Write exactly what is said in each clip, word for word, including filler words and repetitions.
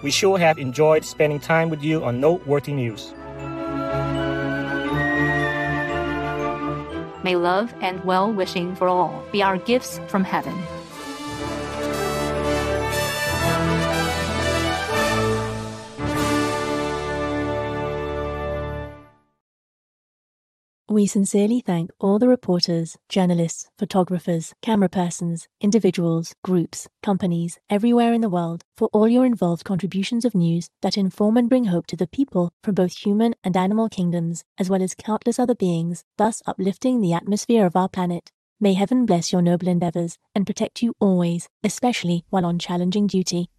We sure have enjoyed spending time with you on Noteworthy News. May love and well-wishing for all be our gifts from heaven. We sincerely thank all the reporters, journalists, photographers, camera persons, individuals, groups, companies, everywhere in the world for all your involved contributions of news that inform and bring hope to the people from both human and animal kingdoms, as well as countless other beings, thus uplifting the atmosphere of our planet. May heaven bless your noble endeavors and protect you always, especially while on challenging duty.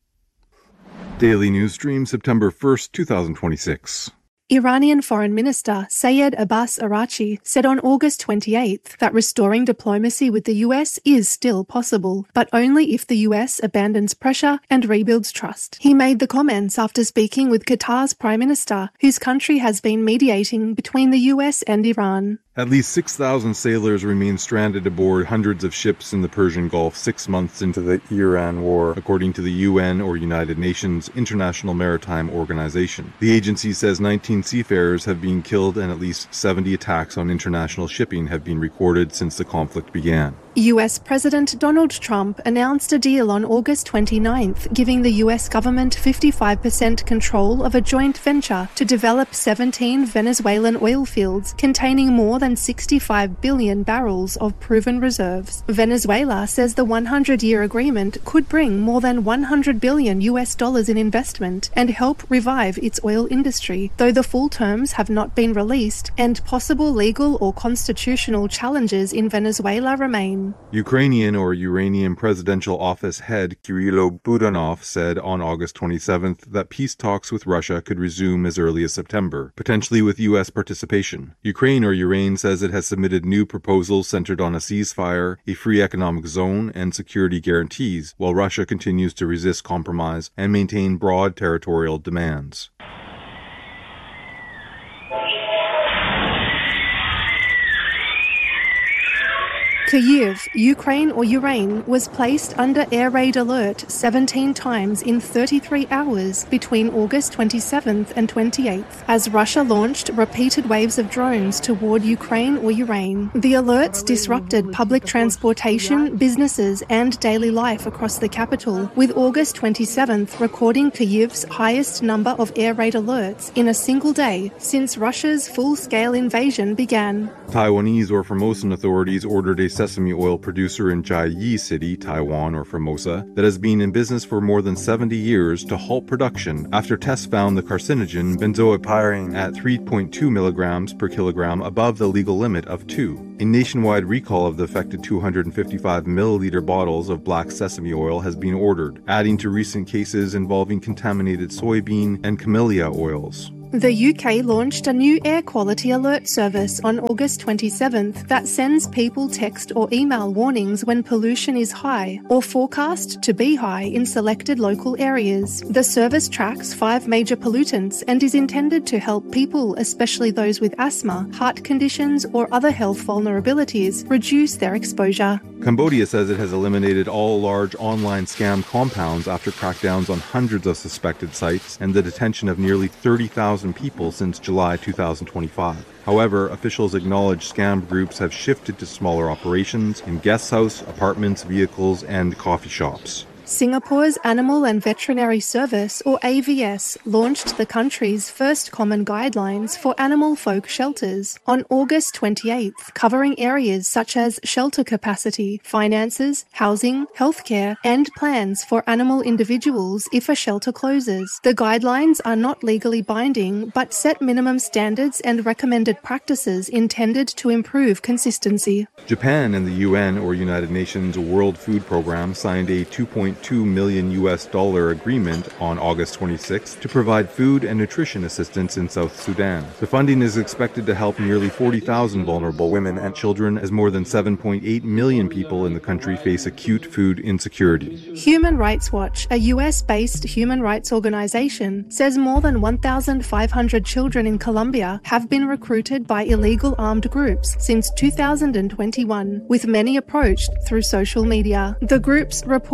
Daily News Stream, September first, twenty twenty-six. Iranian Foreign Minister Sayed Abbas Araghchi said on August twenty-eighth that restoring diplomacy with the U S is still possible, but only if the U S abandons pressure and rebuilds trust. He made the comments after speaking with Qatar's Prime Minister, whose country has been mediating between the U S and Iran. At least six thousand sailors remain stranded aboard hundreds of ships in the Persian Gulf six months into the Iran war, according to the U N or United Nations International Maritime Organization. The agency says nineteen seafarers have been killed and at least seventy attacks on international shipping have been recorded since the conflict began. U S President Donald Trump announced a deal on August twenty-ninth, giving the U S government fifty-five percent control of a joint venture to develop seventeen Venezuelan oil fields containing more than sixty-five billion barrels of proven reserves. Venezuela says the hundred-year agreement could bring more than one hundred billion U S dollars in investment and help revive its oil industry, though the full terms have not been released and possible legal or constitutional challenges in Venezuela remain. Ukrainian or Uranian Presidential Office head Kirilo Budanov said on August twenty-seventh that peace talks with Russia could resume as early as September, potentially with U S participation. Ukraine or Ukraine says it has submitted new proposals centered on a ceasefire, a free economic zone, and security guarantees, while Russia continues to resist compromise and maintain broad territorial demands. Kyiv, Ukraine or Ukraine, was placed under air raid alert seventeen times in thirty-three hours between August twenty-seventh and twenty-eighth, as Russia launched repeated waves of drones toward Ukraine or Ukraine. The alerts disrupted public transportation, businesses, and daily life across the capital, with August twenty-seventh recording Kyiv's highest number of air raid alerts in a single day since Russia's full-scale invasion began. Taiwanese or Formosan authorities ordered a sesame oil producer in Chiayi City, Taiwan or Formosa, that has been in business for more than seventy years to halt production after tests found the carcinogen benzoylpyrene at three point two milligrams per kilogram above the legal limit of two. A nationwide recall of the affected two hundred fifty-five milliliter bottles of black sesame oil has been ordered, adding to recent cases involving contaminated soybean and camellia oils. The U K launched a new air quality alert service on August twenty-seventh that sends people text or email warnings when pollution is high or forecast to be high in selected local areas. The service tracks five major pollutants and is intended to help people, especially those with asthma, heart conditions, or other health vulnerabilities, reduce their exposure. Cambodia says it has eliminated all large online scam compounds after crackdowns on hundreds of suspected sites and the detention of nearly thirty thousand people since July two thousand twenty-five. However, officials acknowledge scam groups have shifted to smaller operations in guest house, apartments, vehicles, and coffee shops. Singapore's Animal and Veterinary Service, or A V S, launched the country's first common guidelines for animal folk shelters on August twenty-eighth, covering areas such as shelter capacity, finances, housing, healthcare, and plans for animal individuals if a shelter closes. The guidelines are not legally binding, but set minimum standards and recommended practices intended to improve consistency. Japan and the U N, or United Nations World Food Program, signed a two point two million U S dollar agreement on August twenty-sixth to provide food and nutrition assistance in South Sudan. The funding is expected to help nearly forty thousand vulnerable women and children, as more than seven point eight million people in the country face acute food insecurity. Human Rights Watch, a U S-based human rights organization, says more than one thousand five hundred children in Colombia have been recruited by illegal armed groups since two thousand twenty-one, with many approached through social media. The groups reportedly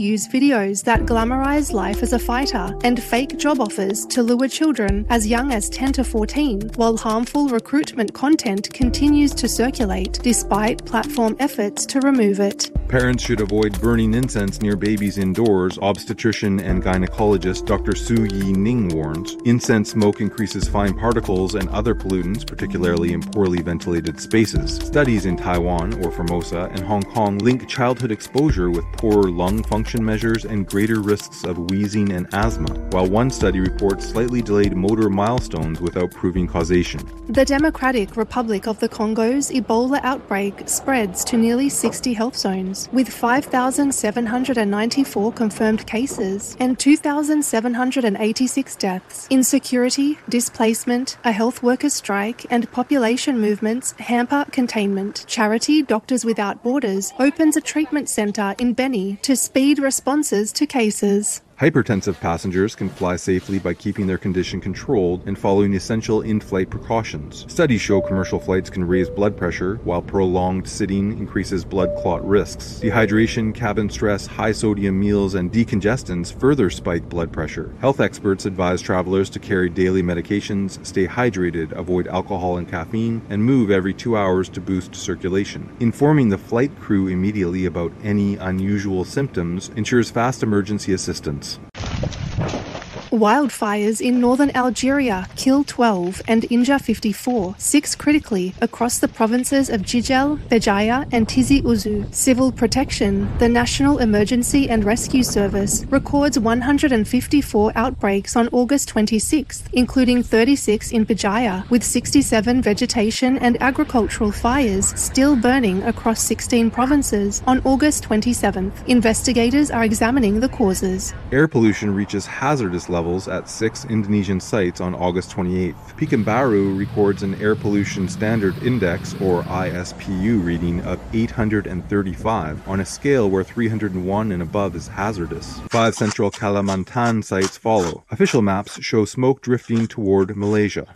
use videos that glamorize life as a fighter and fake job offers to lure children as young as ten to fourteen, while harmful recruitment content continues to circulate despite platform efforts to remove it. Parents should avoid burning incense near babies indoors, obstetrician and gynecologist Doctor Su Yi Ning warns. Incense smoke increases fine particles and other pollutants, particularly in poorly ventilated spaces. Studies in Taiwan, or Formosa, and Hong Kong link childhood exposure with poorer lung function measures and greater risks of wheezing and asthma, while one study reports slightly delayed motor milestones without proving causation. The Democratic Republic of the Congo's Ebola outbreak spreads to nearly sixty health zones, with five thousand seven hundred ninety-four confirmed cases and two thousand seven hundred eighty-six deaths. Insecurity, displacement, a health workers' strike, and population movements hamper containment. Charity Doctors Without Borders opens a treatment centre in Beni to speed responses to cases. Hypertensive passengers can fly safely by keeping their condition controlled and following essential in-flight precautions. Studies show commercial flights can raise blood pressure, while prolonged sitting increases blood clot risks. Dehydration, cabin stress, high-sodium meals, and decongestants further spike blood pressure. Health experts advise travelers to carry daily medications, stay hydrated, avoid alcohol and caffeine, and move every two hours to boost circulation. Informing the flight crew immediately about any unusual symptoms ensures fast emergency assistance. Wildfires in northern Algeria kill twelve and injure fifty-four, six critically, across the provinces of Jijel, Béjaïa and Tizi Ouzou. Civil Protection, the National Emergency and Rescue Service, records one hundred fifty-four outbreaks on August twenty-sixth, including thirty-six in Béjaïa, with sixty-seven vegetation and agricultural fires still burning across sixteen provinces on August twenty-seventh. Investigators are examining the causes. Air pollution reaches hazardous levels at six Indonesian sites on August twenty-eighth. Pekanbaru records an Air Pollution Standard Index, or I S P U, reading of eight hundred thirty-five, on a scale where three hundred one and above is hazardous. Five central Kalimantan sites follow. Official maps show smoke drifting toward Malaysia.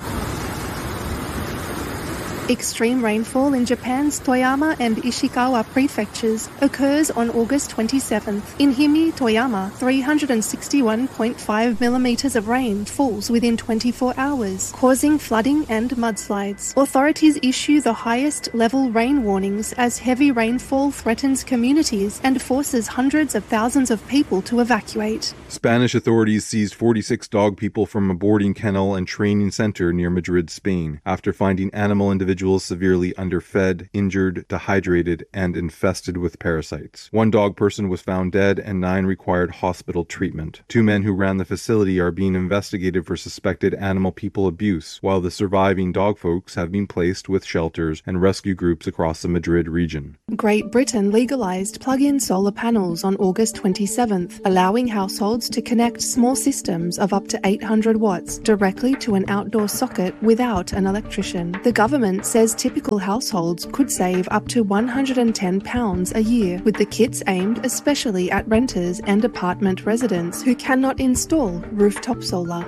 Extreme rainfall in Japan's Toyama and Ishikawa prefectures occurs on August twenty-seventh. In Himi, Toyama, three hundred sixty-one point five millimeters of rain falls within twenty-four hours, causing flooding and mudslides. Authorities issue the highest level rain warnings as heavy rainfall threatens communities and forces hundreds of thousands of people to evacuate. Spanish authorities seized forty-six dog people from a boarding kennel and training center near Madrid, Spain, after finding animal individuals severely underfed, injured, dehydrated, and infested with parasites. One dog person was found dead and nine required hospital treatment. Two men who ran the facility are being investigated for suspected animal-people abuse, while the surviving dog folks have been placed with shelters and rescue groups across the Madrid region. Great Britain legalised plug-in solar panels on August twenty-seventh, allowing households to connect small systems of up to eight hundred watts directly to an outdoor socket without an electrician. The government says typical households could save up to one hundred ten pounds a year, with the kits aimed especially at renters and apartment residents who cannot install rooftop solar.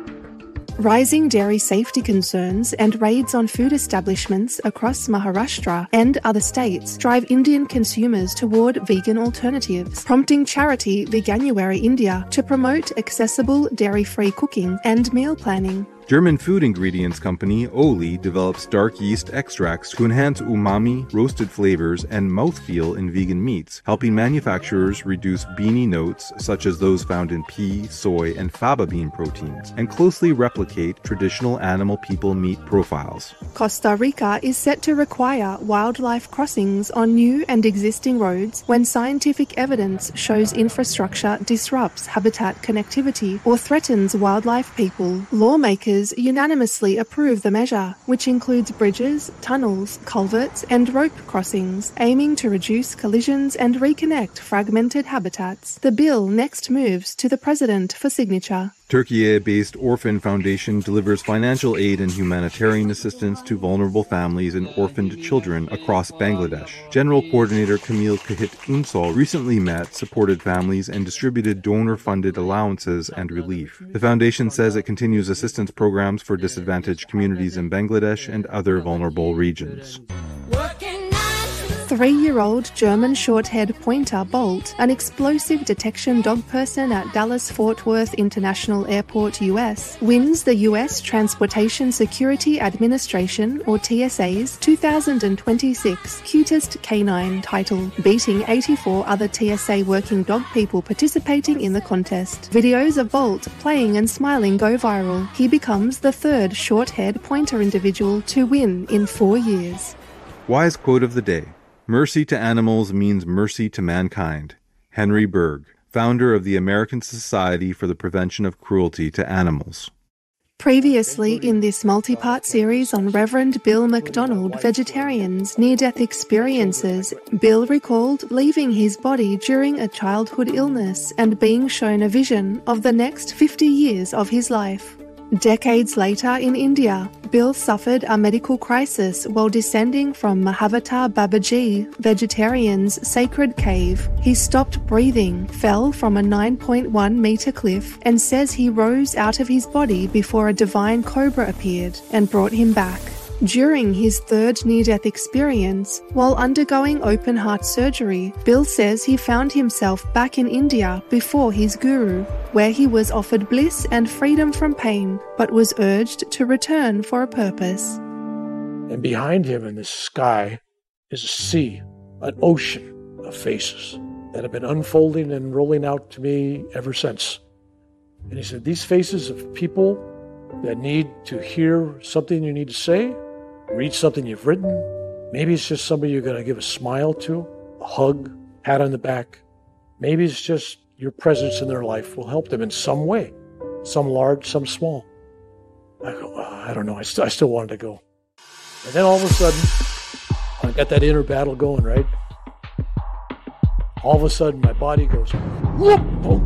Rising dairy safety concerns and raids on food establishments across Maharashtra and other states drive Indian consumers toward vegan alternatives, prompting charity Veganuary India to promote accessible dairy-free cooking and meal planning. German food ingredients company Oli develops dark yeast extracts to enhance umami, roasted flavors, and mouthfeel in vegan meats, helping manufacturers reduce beany notes such as those found in pea, soy, and faba bean proteins, and closely replicate traditional animal-people meat profiles. Costa Rica is set to require wildlife crossings on new and existing roads when scientific evidence shows infrastructure disrupts habitat connectivity or threatens wildlife people. Lawmakers unanimously approve the measure, which includes bridges, tunnels, culverts, and rope crossings, aiming to reduce collisions and reconnect fragmented habitats. The bill next moves to the President for signature. Turkey-based Orphan Foundation delivers financial aid and humanitarian assistance to vulnerable families and orphaned children across Bangladesh. General Coordinator Camille Kahit Unsal recently met, supported families, and distributed donor-funded allowances and relief. The foundation says it continues assistance programs for disadvantaged communities in Bangladesh and other vulnerable regions. Working nine to Three-year-old German short-haired pointer Bolt, an explosive detection dog person at Dallas-Fort Worth International Airport, U S, wins the U S Transportation Security Administration, or T S A's, two thousand twenty-six Cutest Canine title, beating eighty-four other T S A working dog people participating in the contest. Videos of Bolt playing and smiling go viral. He becomes the third short-haired pointer individual to win in four years. Wise quote of the day. Mercy to animals means mercy to mankind. Henry Berg, founder of the American Society for the Prevention of Cruelty to Animals. Previously in this multi-part series on Reverend Bill MacDonald, Vegetarians' Near-Death Experiences, Bill recalled leaving his body during a childhood illness and being shown a vision of the next fifty years of his life. Decades later in India, Bill suffered a medical crisis while descending from Mahavatar Babaji, Vegetarians' sacred cave. He stopped breathing, fell from a nine point one meter cliff, and says he rose out of his body before a divine cobra appeared and brought him back. During his third near-death experience, while undergoing open-heart surgery, Bill says he found himself back in India before his guru, where he was offered bliss and freedom from pain, but was urged to return for a purpose. And behind him in the sky is a sea, an ocean of faces that have been unfolding and rolling out to me ever since. And he said, these faces of people that need to hear something you need to say, read something you've written. Maybe it's just somebody you're going to give a smile to, a hug, pat on the back. Maybe it's just your presence in their life will help them in some way, some large, some small. I go, oh, I don't know. I, st- I still wanted to go. And then all of a sudden, I got that inner battle going, right? All of a sudden, my body goes, whoop,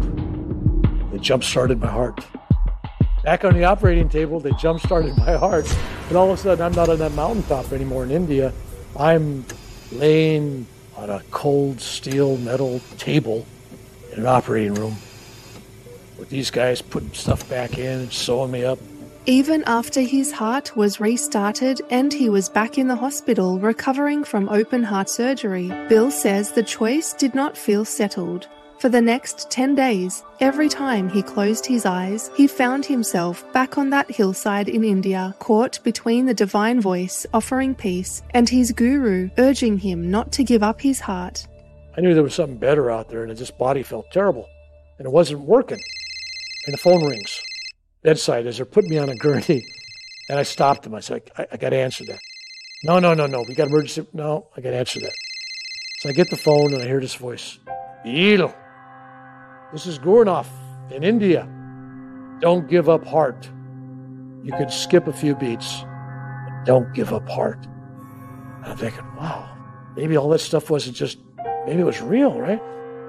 boom. It jump-started my heart. Back on the operating table, they jump-started my heart. And all of a sudden, I'm not on that mountaintop anymore in India. I'm laying on a cold steel metal table in an operating room with these guys putting stuff back in and sewing me up. Even after his heart was restarted and he was back in the hospital recovering from open-heart surgery, Bill says the choice did not feel settled. For the next ten days, every time he closed his eyes, he found himself back on that hillside in India, caught between the divine voice offering peace and his guru urging him not to give up his heart. I knew there was something better out there, and this body felt terrible, and it wasn't working. And the phone rings, bedside, as they're putting me on a gurney, and I stopped them. I said, I, I got to answer that. No, no, no, no, we got emergency. No, I got to answer that. So I get the phone, and I hear this voice. Bill. This is Gurnath in India. Don't give up heart. You could skip a few beats, but don't give up heart. And I'm thinking, wow, maybe all that stuff wasn't just, maybe it was real, right?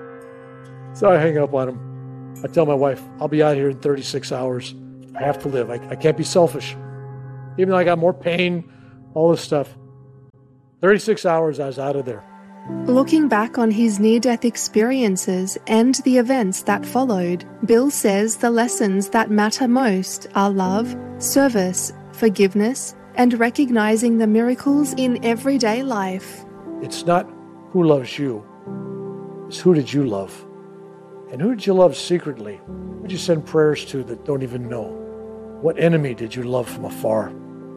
So I hang up on him. I tell my wife, I'll be out here in thirty-six hours. I have to live. I, I can't be selfish. Even though I got more pain, all this stuff. thirty-six hours, I was out of there. Looking back on his near-death experiences and the events that followed, Bill says the lessons that matter most are love, service, forgiveness, and recognizing the miracles in everyday life. It's not who loves you, it's who did you love? And who did you love secretly? Who did you send prayers to that don't even know? What enemy did you love from afar?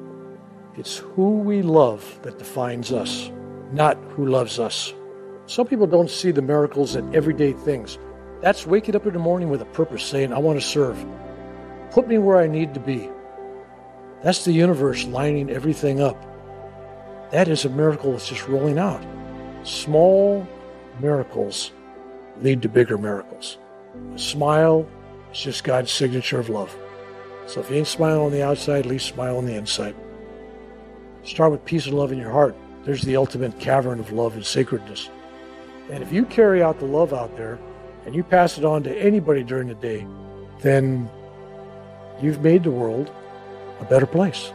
It's who we love that defines us, not who loves us. Some people don't see the miracles in everyday things. That's waking up in the morning with a purpose, saying, I want to serve. Put me where I need to be. That's the universe lining everything up. That is a miracle that's just rolling out. Small miracles lead to bigger miracles. A smile is just God's signature of love. So if you ain't smiling on the outside, at least smile on the inside. Start with peace and love in your heart. There's the ultimate cavern of love and sacredness. And if you carry out the love out there and you pass it on to anybody during the day, then you've made the world a better place.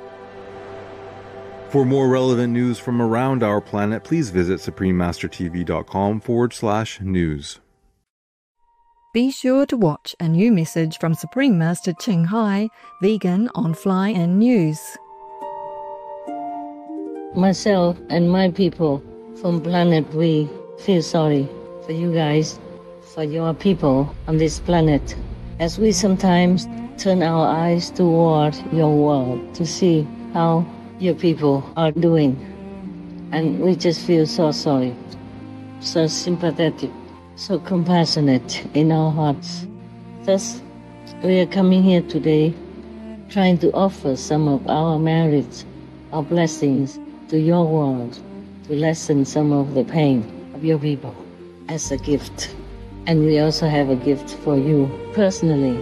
For more relevant news from around our planet, please visit suprememastertv.com forward slash news. Be sure to watch a new message from Supreme Master Ching Hai, vegan on Fly In News. Myself and my people from planet, we feel sorry for you guys, for your people on this planet, as we sometimes turn our eyes toward your world to see how your people are doing. And we just feel so sorry, so sympathetic, so compassionate in our hearts. Thus, we are coming here today trying to offer some of our merits, our blessings to your world, to lessen some of the pain of your people as a gift. And we also have a gift for you personally.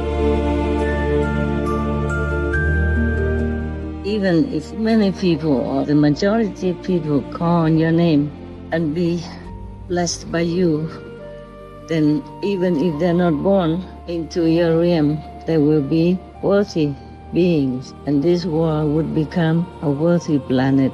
Even if many people or the majority of people call on your name and be blessed by you, then even if they're not born into your realm, they will be worthy beings, and this world would become a worthy planet.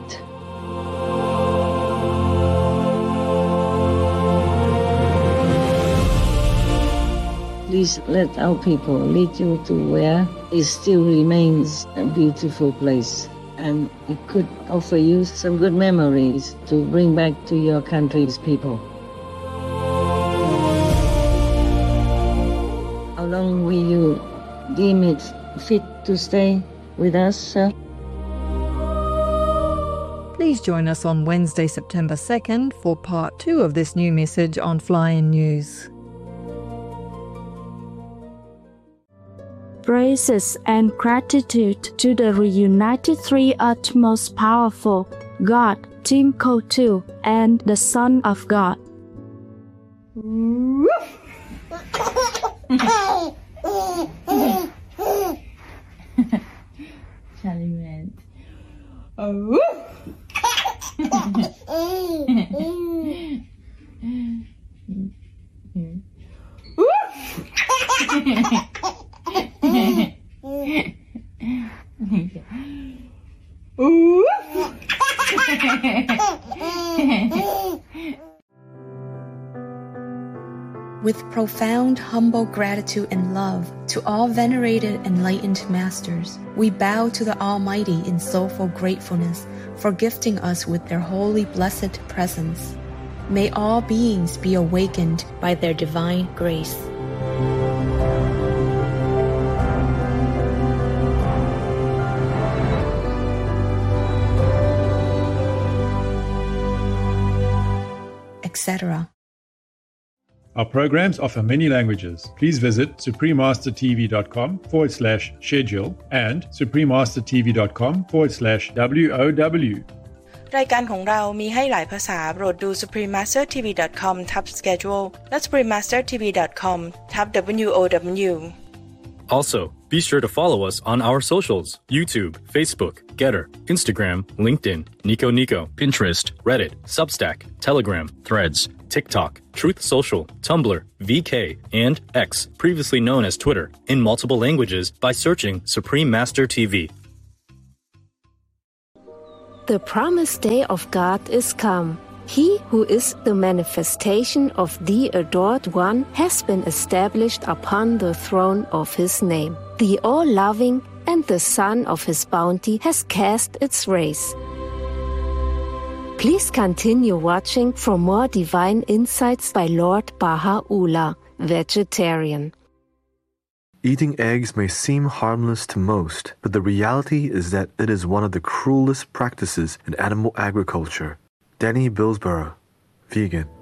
Please let our people lead you to where it still remains a beautiful place, and it could offer you some good memories to bring back to your country's people. How long will you deem it fit to stay with us, sir? Please join us on Wednesday, September second for part two of this new message on Fly-In News. Praises and gratitude to the reunited three Earth's most powerful, God, Team Kotu, and the Son of God. Charlie man. With profound, humble gratitude and love to all venerated enlightened masters, we bow to the Almighty in soulful gratefulness for gifting us with their holy blessed presence. May all beings be awakened by their divine grace. et cetera. Our programs offer many languages. Please visit suprememastertv.com forward slash schedule and suprememastertv.com forward slash WOW. รายการของเรามีให้หลายภาษาโปรดดู supreme master t v dot com ทับ schedule และ supreme master t v dot com ทับ W O W. Also, be sure to follow us on our socials: YouTube, Facebook, Getter, Instagram, LinkedIn, Nico Nico, Pinterest, Reddit, Substack, Telegram, Threads, TikTok, Truth Social, Tumblr, V K, and X, previously known as Twitter, in multiple languages by searching Supreme Master T V. The promised day of God is come. He who is the manifestation of the Adored One has been established upon the throne of his name. The all-loving and the sun of his bounty has cast its rays. Please continue watching for more divine insights by Lord Baha'u'llah, vegetarian. Eating eggs may seem harmless to most, but the reality is that it is one of the cruelest practices in animal agriculture. Danny Billsborough, vegan.